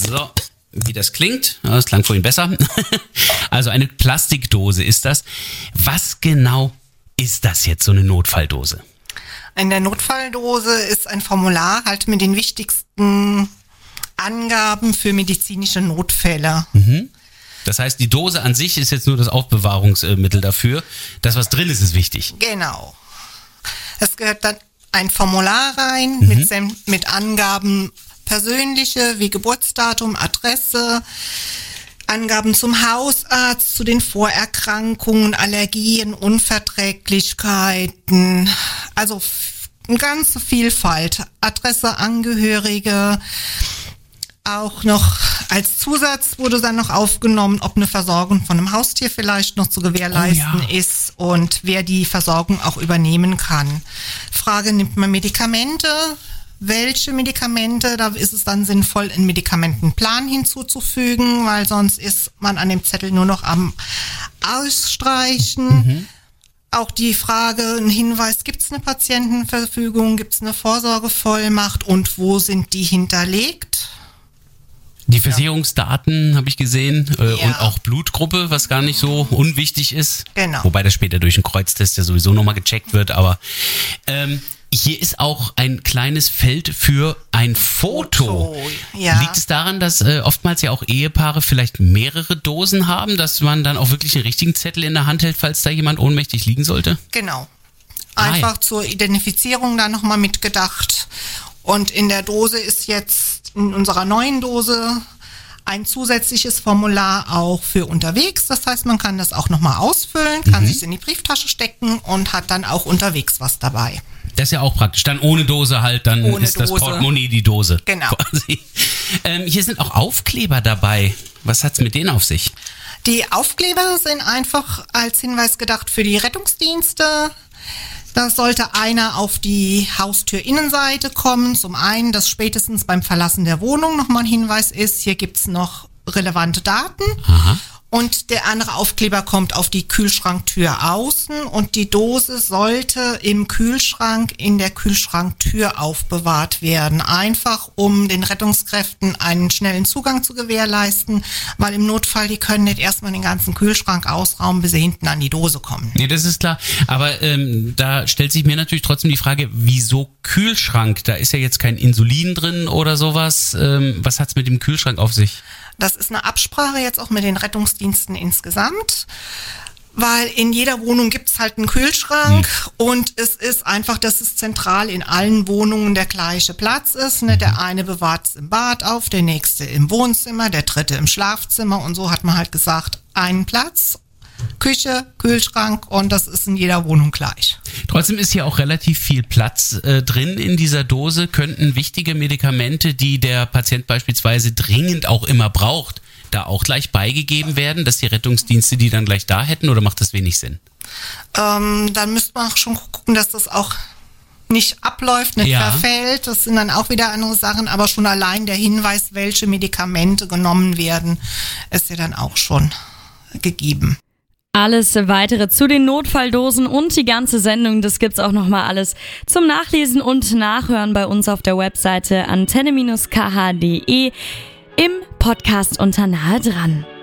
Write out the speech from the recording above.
So, wie das klingt. Das klang vorhin besser. Also eine Plastikdose ist das. Was genau ist das jetzt, so eine Notfalldose? In der Notfalldose ist ein Formular halt mit den wichtigsten Angaben für medizinische Notfälle. Das heißt, die Dose an sich ist jetzt nur das Aufbewahrungsmittel dafür. Das, was drin ist, ist wichtig. Genau. Es gehört dann ein Formular rein mit Angaben persönliche, wie Geburtsdatum, Adresse, Angaben zum Hausarzt, zu den Vorerkrankungen, Allergien, Unverträglichkeiten, also eine ganze Vielfalt. Adresse, Angehörige, auch noch als Zusatz wurde dann noch aufgenommen, ob eine Versorgung von einem Haustier vielleicht noch zu gewährleisten ist und wer die Versorgung auch übernehmen kann. Frage, nimmt man Medikamente? Welche Medikamente? Da ist es dann sinnvoll, einen Medikamentenplan hinzuzufügen, weil sonst ist man an dem Zettel nur noch am Ausstreichen. Auch die Frage, ein Hinweis, gibt es eine Patientenverfügung, gibt es eine Vorsorgevollmacht und wo sind die hinterlegt? Die Versicherungsdaten habe ich gesehen und auch Blutgruppe, was gar nicht so unwichtig ist. Genau. Wobei das später durch einen Kreuztest ja sowieso nochmal gecheckt wird, aber hier ist auch ein kleines Feld für ein Foto. Ja. Liegt es daran, dass oftmals ja auch Ehepaare vielleicht mehrere Dosen haben, dass man dann auch wirklich einen richtigen Zettel in der Hand hält, falls da jemand ohnmächtig liegen sollte? Genau. Einfach zur Identifizierung da nochmal mitgedacht. Und in der Dose ist jetzt, in unserer neuen Dose, ein zusätzliches Formular auch für unterwegs. Das heißt, man kann das auch nochmal ausfüllen, kann sich in die Brieftasche stecken und hat dann auch unterwegs was dabei. Das ist ja auch praktisch. Dann ohne Dose halt, dann ohne ist das Dose. Portemonnaie die Dose. Genau. Quasi. Hier sind auch Aufkleber dabei. Was hat's mit denen auf sich? Die Aufkleber sind einfach als Hinweis gedacht für die Rettungsdienste. Da sollte einer auf die Haustür-Innenseite kommen. Zum einen, dass spätestens beim Verlassen der Wohnung nochmal ein Hinweis ist, hier gibt's noch relevante Daten. Aha. Und der andere Aufkleber kommt auf die Kühlschranktür außen und die Dose sollte im Kühlschrank in der Kühlschranktür aufbewahrt werden. Einfach, um den Rettungskräften einen schnellen Zugang zu gewährleisten, weil im Notfall, die können nicht erstmal den ganzen Kühlschrank ausrauben, bis sie hinten an die Dose kommen. Nee, das ist klar. Aber da stellt sich mir natürlich trotzdem die Frage, wieso Kühlschrank? Da ist ja jetzt kein Insulin drin oder sowas. Was hat's mit dem Kühlschrank auf sich? Das ist eine Absprache jetzt auch mit den Rettungsdiensten insgesamt, weil in jeder Wohnung gibt's halt einen Kühlschrank und es ist einfach, dass es zentral in allen Wohnungen der gleiche Platz ist. Ne? Der eine bewahrt es im Bad auf, der nächste im Wohnzimmer, der dritte im Schlafzimmer und so hat man halt gesagt, einen Platz. Küche, Kühlschrank und das ist in jeder Wohnung gleich. Trotzdem ist hier auch relativ viel Platz drin in dieser Dose. Könnten wichtige Medikamente, die der Patient beispielsweise dringend auch immer braucht, da auch gleich beigegeben werden, dass die Rettungsdienste die dann gleich da hätten oder macht das wenig Sinn? Dann müsste man auch schon gucken, dass das auch nicht abläuft, nicht verfällt. Das sind dann auch wieder andere Sachen, aber schon allein der Hinweis, welche Medikamente genommen werden, ist ja dann auch schon gegeben. Alles weitere zu den Notfalldosen und die ganze Sendung, das gibt's auch nochmal alles zum Nachlesen und Nachhören bei uns auf der Webseite antenne-kh.de im Podcast unter Nahe dran.